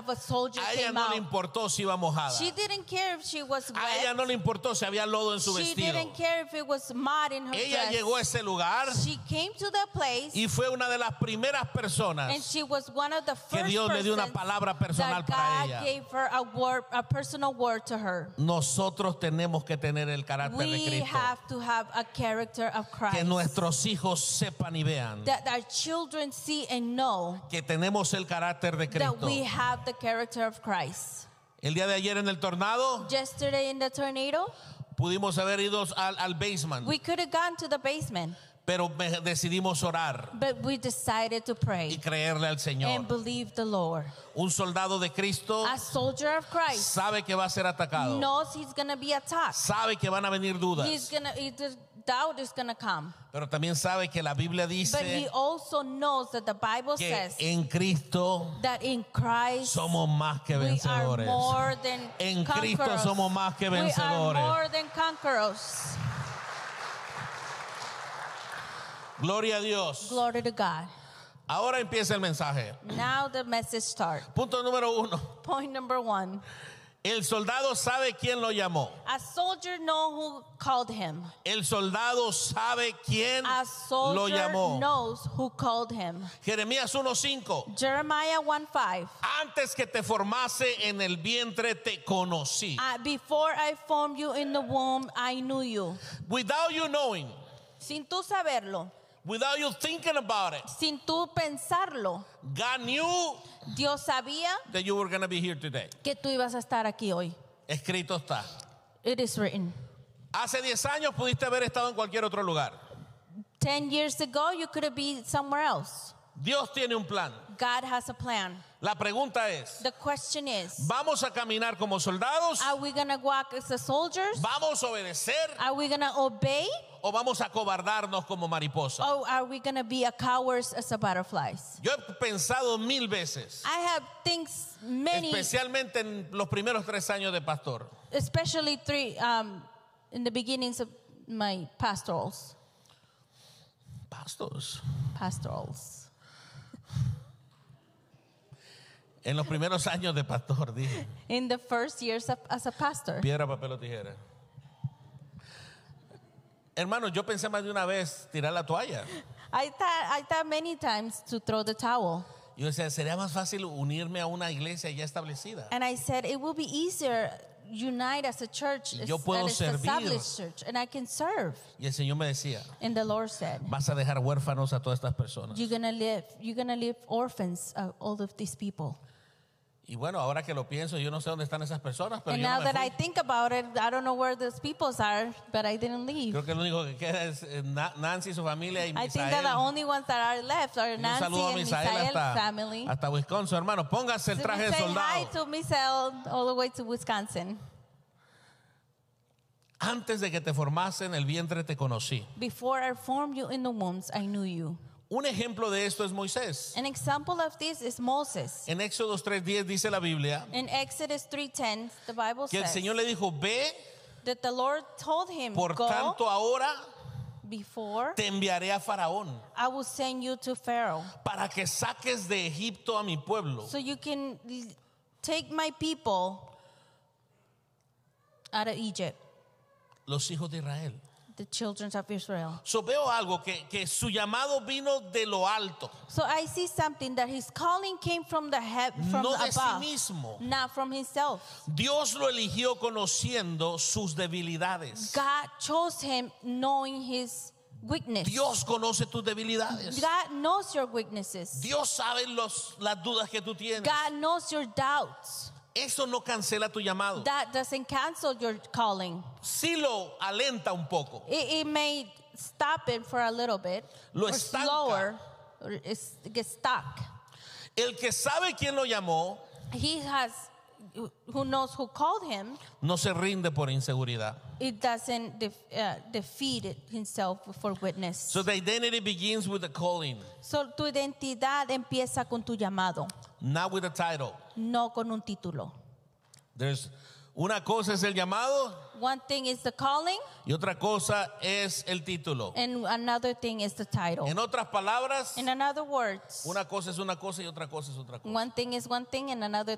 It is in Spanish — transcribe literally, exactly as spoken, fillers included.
of a soldier A ella came no out. le importó si iba mojada. She didn't care if she was A wet. ella no le importó si había lodo en su She vestido. didn't care if it was mud in her Ella dress. llegó a ese lugar She came to that place, y fue una de las primeras and personas she was one of the first que Dios le dio una persons palabra personal that para God ella. gave her a word, a personal word to her. Nosotros tenemos que tener el carácter de We Cristo. have to have a character of Christ. Que nuestros hijos sepan y vean That our children see and know que tenemos el carácter de that Cristo. we have the character of Christ. El día de ayer en el tornado Yesterday in the tornado, pudimos haber ido al, al basement, we could have gone to the basement, pero me- decidimos orar but we decided to y pray creerle al and Señor. believe the Lord. Un soldado de Cristo A soldier of Christ sabe que va a ser atacado, knows he's going to be attacked. sabe que van a venir He's dudas, gonna, he- the doubt is going to come. pero también sabe que la Biblia But he dice also knows that the Bible que says en Cristo that in Christ somos más que we are vencedores. more than En Cristo conquerors. somos más que We are vencedores. more than conquerors. Gloria a Dios. Glory to God. Ahora empieza el mensaje. Now the message starts. Punto número uno. Point number one. El soldado sabe quién lo llamó. A soldier know who called him. El soldado sabe quién A lo soldier llamó. knows who called him. Jeremías uno cinco. Jeremiah one five. Antes que te formase en el vientre te conocí. Uh, before I formed you in the womb, I knew you. Without you knowing, Sin tú saberlo, without you thinking about it, sin tú pensarlo, God knew Dios sabía that you were going to be here today. que tú ibas a estar aquí hoy. Escrito está. It is written. Hace diez años pudiste haber estado en cualquier otro lugar. Ten years ago, you could have been somewhere else. Dios tiene un plan. God has a plan. La pregunta es, The question is, ¿vamos a caminar como soldados? are we going to walk as the soldiers? ¿Vamos a obedecer? Are we going to obey? ¿O vamos a cobardarnos como mariposa? Or are we going to be a cowards as a butterflies? Yo he pensado mil veces, I have things many, especialmente en los primeros tres años de pastor. especially three, um, in the beginnings of my pastorals. Pastors. Pastorals. En los primeros años de pastor, dije. In the first years of, as a pastor. Piedra, papel o tijera. Hermano, yo pensé más de una vez tirar la toalla. I thought, I thought many times to throw the towel. Yo decía, sería más fácil unirme a una iglesia ya establecida. And I said, it will be easier unite as a church, Yo as puedo an servir. established church, and I can serve. Y el Señor me decía, And the Lord said, vas a dejar huérfanos a todas estas personas. you're gonna live, you're gonna leave orphans of all of these people. Y bueno, ahora que lo pienso, yo no sé dónde están esas personas, pero And yo now no me that I fui. think about it, I don't know where those peoples are, but I didn't leave. Creo que lo único que queda es eh, Na- Nancy, su familia y I think that the Misael. only ones that are left are Y un Nancy saludo a and Misael Misael hasta, family. hasta Wisconsin, hermano. Póngase el So traje we de say hi soldado. to Misael all the way to Wisconsin. Antes de que te formase en el vientre te conocí. Before I formed you in the wombs, I knew you. Un ejemplo de esto es Moisés. An example of this is Moses. En Éxodo tres diez dice la Biblia In Exodus three ten, the Bible que el says Señor le dijo, ve, that the Lord told him, por go tanto ahora before te enviaré a Faraón I will send you to Pharaoh, para que saques de Egipto a mi pueblo. so you can l- take my people out of Egypt, Los hijos de Israel. the children of Israel. So veo algo que, que su llamado vino de lo alto, So I see something that his calling came from the heaven, from no de sí above, mismo. not from himself. Dios lo eligió conociendo sus debilidades. God chose him knowing his weakness. Dios conoce tus debilidades. God knows your weaknesses. Dios sabe los, las dudas que tú tienes. God knows your doubts. Eso no cancela tu llamado. That doesn't cancel your calling. Sí lo alenta un poco. It, it may stop it for a little bit, Lo or estanca. slower, or it's, it gets stuck. El que sabe quién lo llamó He has, who knows who called him, no se rinde por inseguridad. it doesn't def, uh, defeat it himself for witness. So the identity begins with the calling, So tu identidad empieza con tu llamado, not with a title. no con un título. There's, una cosa es el llamado One thing is the calling, y otra cosa es el título. and another thing is the title. En otras palabras, In another words, una cosa es una cosa y otra cosa es otra cosa. one thing is one thing, and another